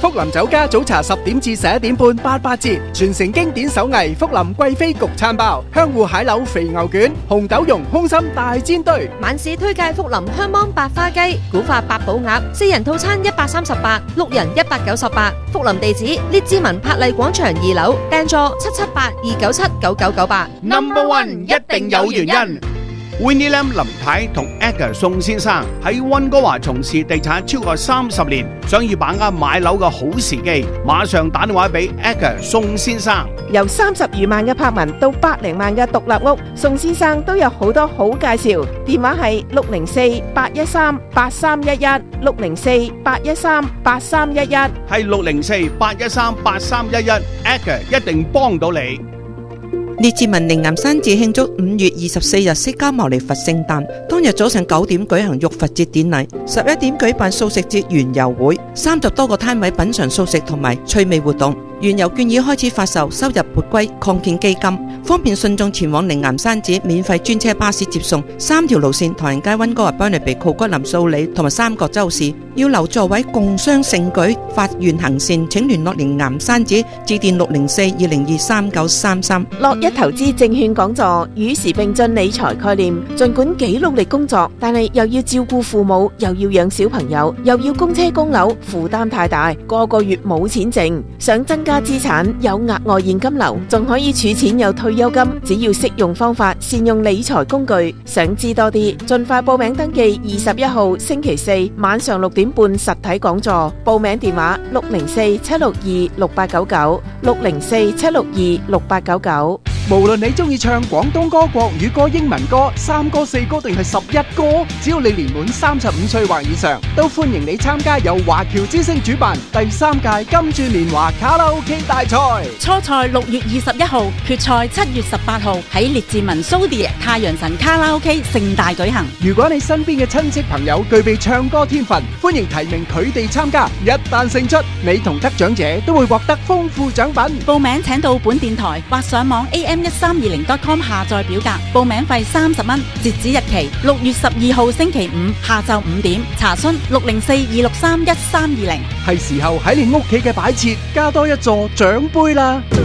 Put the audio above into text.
福林酒家早茶10點至11點半88折，傳承經典手藝福林貴妃焗餐包、香芋蟹柳肥牛卷、紅豆蓉空心大煎堆。 晚市推介福林香芒白花雞、古法八寶鴨，4人套餐138，6人198。福林地址：列治文柏麗廣場2樓，訂座778-297-9998。 Number One 一定有原因。Winnie Lam 林太同 Edgar 宋先生喺溫哥華從事地產超過30年，想要把握買樓嘅好時機，馬上打電話俾 Edgar 宋先生。 由30餘萬嘅柏文到100零萬嘅獨立屋，宋先生都有好多好介紹。電話係604-813-8311 604-813-8311， 係604-813-8311 Edgar 一定幫到你。 列治文靈岩山寺慶祝5月24日釋迦牟尼佛聖誕，當日早上9點舉行浴佛節典禮，11點舉辦素食節園遊會，30多個攤位品嘗素食同埋趣味活動。園遊券已開始發售，收入撥歸擴建基金，方便信眾前往靈岩山寺，免費專車巴士接送，3條路線：唐人街、溫哥華、班尼比、酷骨林、素里同埋三角洲市。要留座位共襄盛舉，發願行善，請聯絡靈岩山寺，致電604-202-3933。 樂一投資證券講座，與時並進理財概念。盡管幾努力工作，但係又要照顧父母，又要養小朋友，又要供車供樓，負擔太大，個月冇錢剩。想增加資產，有額外現金流，仲可以儲錢有退休金。只要識用方法，善用理財工具。想知多啲，盡快報名登記。21號星期4晚上6點半實體講座，報名電話604-762-6899 604-762-6899。 無論你中意唱廣東歌、國語歌、英文歌、3歌、4歌定係11歌，只要你年滿35歲或以上，都歡迎你參加由華僑之聲主辦第3屆金鑽年華卡拉 OK 大賽。 初賽6月21號，決賽7月18號喺列治文蘇迪太陽神卡拉 OK 盛大舉行。 如果你身邊嘅親戚朋友具備唱歌天分，歡迎提名佢哋參加。一旦勝出，你同得獎者都會獲得豐富獎品。 報名請到本電台或上網 am1320.com 下載表格，報名費30蚊，截止日期6月12號星期5下晝5點。查詢604-263-1320。 係時候喺你屋企嘅擺設加多一座獎杯啦。